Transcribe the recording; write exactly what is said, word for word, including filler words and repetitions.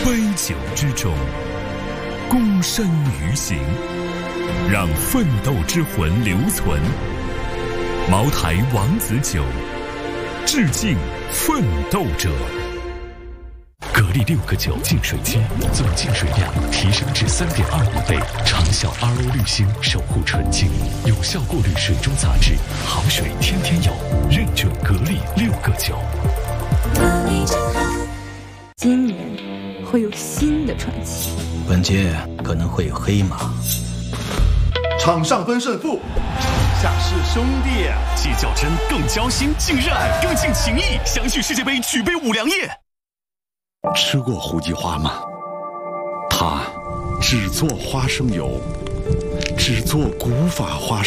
杯酒之中，躬身于行，让奋斗之魂留存。茅台王子酒，致敬奋斗者。格力六个九净水机，总净水量提升至三点二五倍，长效 R O 滤芯守护纯净，有效过滤水中杂质，好水天天有，认准格力六个九。 今年会有新的传奇， 本届可能会有黑马。 场上分胜负，场下是兄弟， 既较真更交心，更热爱更尽情谊，相聚世界杯，举杯五粮液。 吃过胡记花吗？它只做花生油，只做古法花生